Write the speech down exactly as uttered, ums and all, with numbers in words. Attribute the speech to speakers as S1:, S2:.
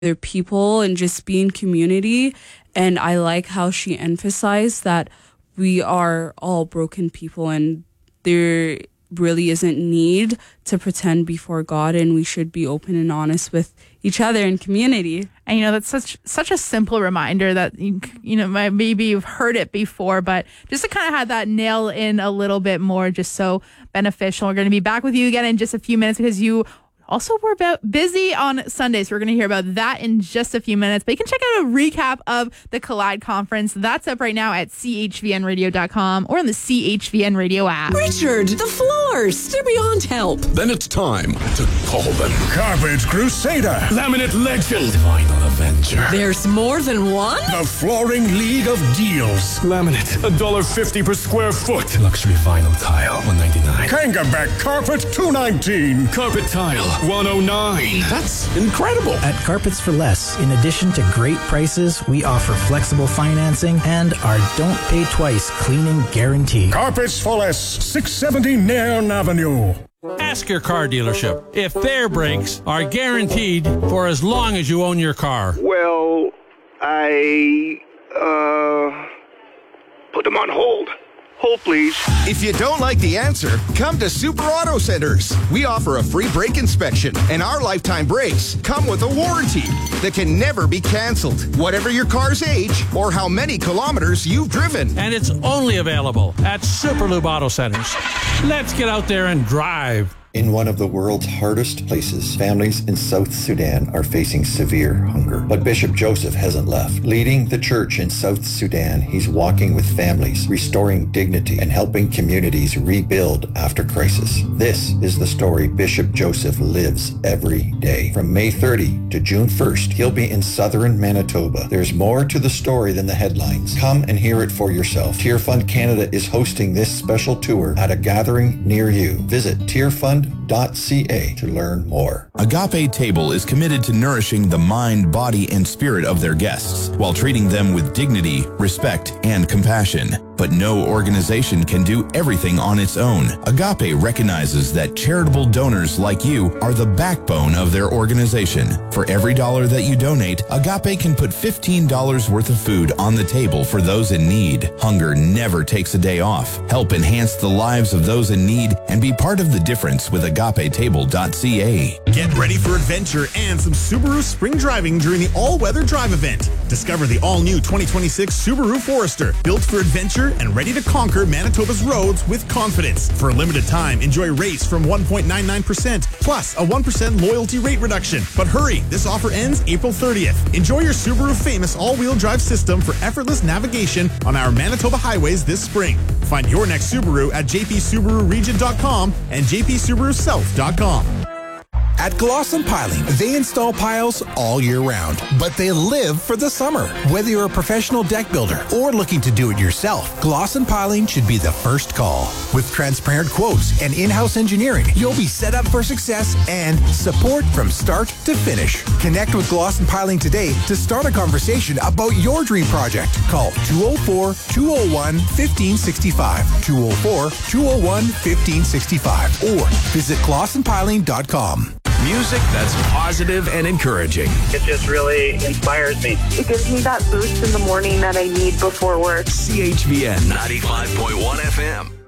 S1: other people and just be in community. And I like how she emphasized that we are all broken people and there really isn't need to pretend before God, and we should be open and honest with each other in community.
S2: And, you know, that's such such a simple reminder that, you, you know, maybe you've heard it before, but just to kind of have that nail in a little bit more, just so beneficial. We're going to be back with you again in just a few minutes because you also were about busy on Sunday. So we're going to hear about that in just a few minutes. But you can check out a recap of the Collide Conference. That's up right now at C H V N radio dot com or on the C H V N Radio app.
S3: Richard, the floors, they're beyond help.
S4: Then it's time to call them.
S5: Carpet Crusader.
S4: Laminate Legend. Vinyl Avenger.
S3: There's more than one?
S5: The Flooring League of Deals.
S4: Laminate, one dollar fifty per square foot. Luxury vinyl tile, one ninety-nine.
S5: Kangaback Carpet, two nineteen.
S4: Carpet tile, one oh nine. That's incredible.
S6: At Carpets for Less, in addition to great prices, we offer flexible financing and our don't pay twice cleaning guarantee.
S5: Carpets for Less, six seventy Nairn Avenue.
S7: Ask your car dealership if their brakes are guaranteed for as long as you own your car.
S8: Well, I, uh, put them on hold. Hold, please.
S9: If you don't like the answer, come to Super Auto Centers. We offer a free brake inspection, and our lifetime brakes come with a warranty that can never be canceled, whatever your car's age or how many kilometers you've driven.
S7: And it's only available at Superlube Auto Centers. Let's get out there and drive.
S10: In one of the world's hardest places, families in South Sudan are facing severe hunger. But Bishop Joseph hasn't left. Leading the church in South Sudan, he's walking with families, restoring dignity, and helping communities rebuild after crisis. This is the story Bishop Joseph lives every day. From May thirtieth to June first, he'll be in southern Manitoba. There's more to the story than the headlines. Come and hear it for yourself. Tear Fund Canada is hosting this special tour at a gathering near you. Visit tear fund dot c a to learn more.
S11: Agape Table is committed to nourishing the mind, body, and spirit of their guests while treating them with dignity, respect, and compassion. But no organization can do everything on its own. Agape recognizes that charitable donors like you are the backbone of their organization. For every dollar that you donate, Agape can put fifteen dollars worth of food on the table for those in need. Hunger never takes a day off. Help enhance the lives of those in need and be part of the difference with agape table dot c a.
S12: Get ready for adventure and some Subaru spring driving during the all-weather drive event. Discover the all-new twenty twenty-six Subaru Forester, built for adventure and ready to conquer Manitoba's roads with confidence. For a limited time, enjoy rates from one point nine nine percent plus a one percent loyalty rate reduction. But hurry, this offer ends April thirtieth. Enjoy your Subaru famous all-wheel drive system for effortless navigation on our Manitoba highways this spring. Find your next Subaru at j p subaru region dot com and j p subaru south dot com.
S13: At Glosson Piling, they install piles all year round, but they live for the summer. Whether you're a professional deck builder or looking to do it yourself, Glosson Piling should be the first call. With transparent quotes and in-house engineering, you'll be set up for success and support from start to finish. Connect with Glosson Piling today to start a conversation about your dream project. Call two oh four, two oh one, one five six five, two oh four, two oh one, one five six five, or visit glosson piling dot com.
S4: Music that's positive and encouraging.
S14: It just really inspires me.
S15: It gives me that boost in the morning that I need before work.
S4: C H V N ninety-five point one F M.